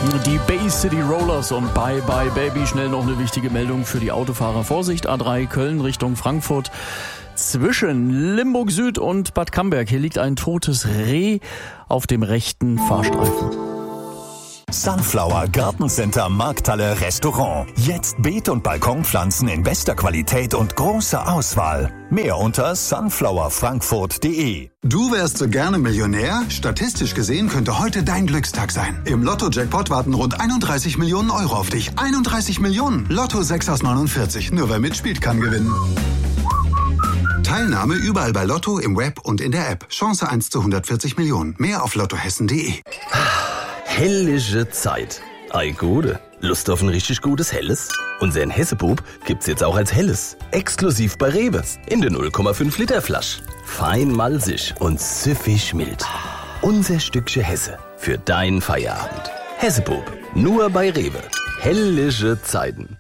Die Bay City Rollers und Bye Bye Baby. Schnell noch eine wichtige Meldung für die Autofahrer. Vorsicht, A3 Köln Richtung Frankfurt. Zwischen Limburg Süd und Bad Camberg. Hier liegt ein totes Reh auf dem rechten Fahrstreifen. Sunflower Gartencenter Markthalle Restaurant. Jetzt Beet- und Balkonpflanzen in bester Qualität und großer Auswahl. Mehr unter sunflowerfrankfurt.de. Du wärst so gerne Millionär? Statistisch gesehen könnte heute dein Glückstag sein. Im Lotto-Jackpot warten rund 31 Millionen Euro auf dich. 31 Millionen! Lotto 6 aus 49. Nur wer mitspielt, kann gewinnen. Teilnahme überall bei Lotto, im Web und in der App. Chance 1 zu 140 Millionen. Mehr auf lottohessen.de. Hellische Zeit. Ei Gute. Lust auf ein richtig gutes Helles? Unseren Hessebub gibt's jetzt auch als Helles. Exklusiv bei Rewe. In der 0,5 Liter Flasche. Fein malzig und süffig mild. Unser Stückchen Hesse für deinen Feierabend. Hessebub. Nur bei Rewe. Hellische Zeiten.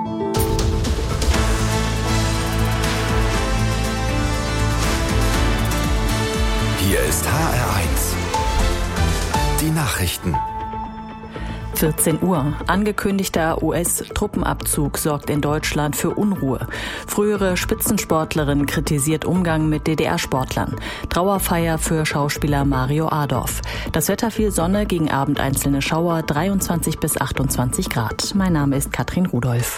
Hier ist HR1. Die Nachrichten. 14 Uhr. Angekündigter US-Truppenabzug sorgt in Deutschland für Unruhe. Frühere Spitzensportlerin kritisiert Umgang mit DDR-Sportlern. Trauerfeier für Schauspieler Mario Adorf. Das Wetter viel Sonne, gegen Abend einzelne Schauer, 23 bis 28 Grad. Mein Name ist Katrin Rudolph.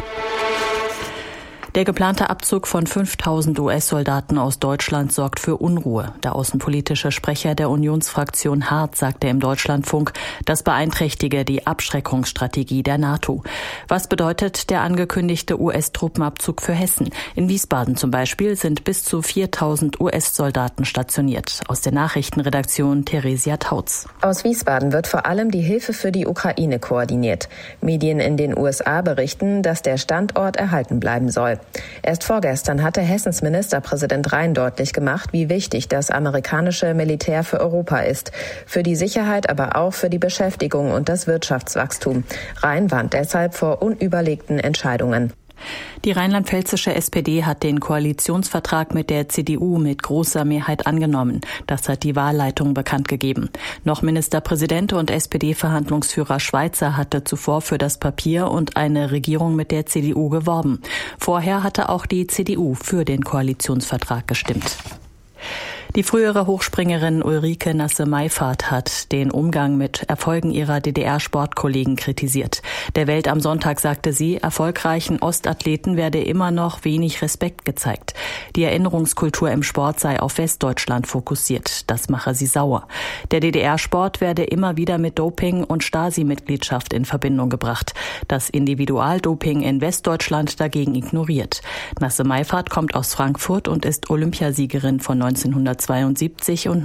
Der geplante Abzug von 5000 US-Soldaten aus Deutschland sorgt für Unruhe. Der außenpolitische Sprecher der Unionsfraktion Hart sagte im Deutschlandfunk, das beeinträchtige die Abschreckungsstrategie der NATO. Was bedeutet der angekündigte US-Truppenabzug für Hessen? In Wiesbaden zum Beispiel sind bis zu 4000 US-Soldaten stationiert. Aus der Nachrichtenredaktion Theresia Tautz. Aus Wiesbaden wird vor allem die Hilfe für die Ukraine koordiniert. Medien in den USA berichten, dass der Standort erhalten bleiben soll. Erst vorgestern hatte Hessens Ministerpräsident Rhein deutlich gemacht, wie wichtig das amerikanische Militär für Europa ist. Für die Sicherheit, aber auch für die Beschäftigung und das Wirtschaftswachstum. Rhein warnt deshalb vor unüberlegten Entscheidungen. Die rheinland-pfälzische SPD hat den Koalitionsvertrag mit der CDU mit großer Mehrheit angenommen. Das hat die Wahlleitung bekannt gegeben. Noch Ministerpräsident und SPD-Verhandlungsführer Schweizer hatte zuvor für das Papier und eine Regierung mit der CDU geworben. Vorher hatte auch die CDU für den Koalitionsvertrag gestimmt. Die frühere Hochspringerin Ulrike Nasse-Meifert hat den Umgang mit Erfolgen ihrer DDR-Sportkollegen kritisiert. Der Welt am Sonntag sagte sie, erfolgreichen Ostathleten werde immer noch wenig Respekt gezeigt. Die Erinnerungskultur im Sport sei auf Westdeutschland fokussiert. Das mache sie sauer. Der DDR-Sport werde immer wieder mit Doping und Stasi-Mitgliedschaft in Verbindung gebracht. Das Individualdoping in Westdeutschland dagegen ignoriert. Nasse-Meifert kommt aus Frankfurt und ist Olympiasiegerin von 1972 und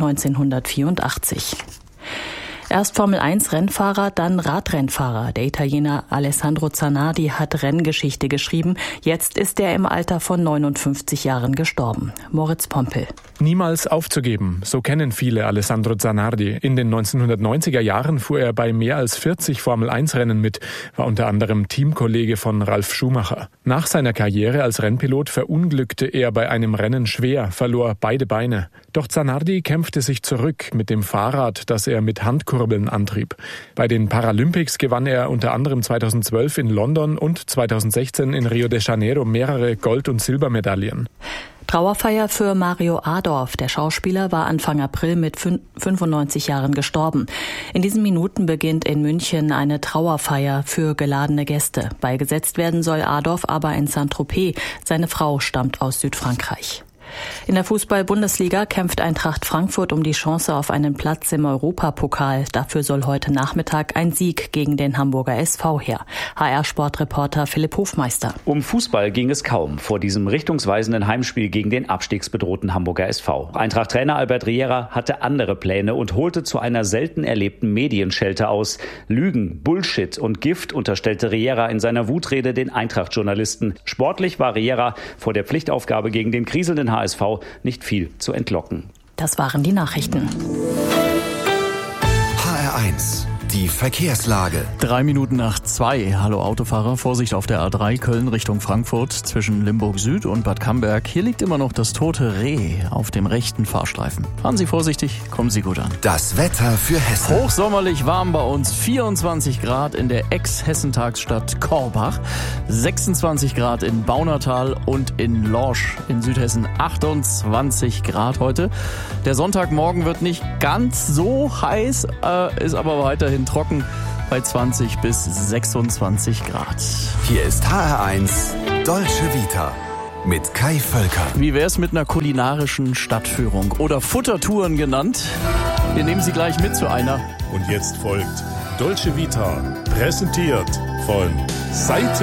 1984. Erst Formel-1-Rennfahrer, dann Radrennfahrer. Der Italiener Alessandro Zanardi hat Renngeschichte geschrieben. Jetzt ist er im Alter von 59 Jahren gestorben. Moritz Pompel. Niemals aufzugeben, so kennen viele Alessandro Zanardi. In den 1990er Jahren fuhr er bei mehr als 40 Formel-1-Rennen mit, war unter anderem Teamkollege von Ralf Schumacher. Nach seiner Karriere als Rennpilot verunglückte er bei einem Rennen schwer, verlor beide Beine. Doch Zanardi kämpfte sich zurück mit dem Fahrrad, das er mit Handkurbeln antrieb. Bei den Paralympics gewann er unter anderem 2012 in London und 2016 in Rio de Janeiro mehrere Gold- und Silbermedaillen. Trauerfeier für Mario Adorf. Der Schauspieler war Anfang April mit 95 Jahren gestorben. In diesen Minuten beginnt in München eine Trauerfeier für geladene Gäste. Beigesetzt werden soll Adorf aber in Saint-Tropez. Seine Frau stammt aus Südfrankreich. In der Fußball-Bundesliga kämpft Eintracht Frankfurt um die Chance auf einen Platz im Europapokal. Dafür soll heute Nachmittag ein Sieg gegen den Hamburger SV her. HR-Sportreporter Philipp Hofmeister. Um Fußball ging es kaum vor diesem richtungsweisenden Heimspiel gegen den abstiegsbedrohten Hamburger SV. Eintracht-Trainer Albert Riera hatte andere Pläne und holte zu einer selten erlebten Medienschelte aus. Lügen, Bullshit und Gift unterstellte Riera in seiner Wutrede den Eintracht-Journalisten. Sportlich war Riera vor der Pflichtaufgabe gegen den kriselnden HSV nicht viel zu entlocken. Das waren die Nachrichten. HR1, die Verkehrslage. 2:03. Hallo Autofahrer, Vorsicht auf der A3 Köln Richtung Frankfurt zwischen Limburg Süd und Bad Camberg. Hier liegt immer noch das tote Reh auf dem rechten Fahrstreifen. Fahren Sie vorsichtig, kommen Sie gut an. Das Wetter für Hessen. Hochsommerlich warm bei uns, 24 Grad in der Ex-Hessentagsstadt Korbach, 26 Grad in Baunatal und in Lorsch in Südhessen 28 Grad heute. Der Sonntagmorgen wird nicht ganz so heiß, ist aber weiterhin trocken bei 20 bis 26 Grad. Hier ist HR1 Dolce Vita mit Kai Völker. Wie wär's mit einer kulinarischen Stadtführung oder Futtertouren genannt? Wir nehmen Sie gleich mit zu einer. Und jetzt folgt Dolce Vita, präsentiert von Seite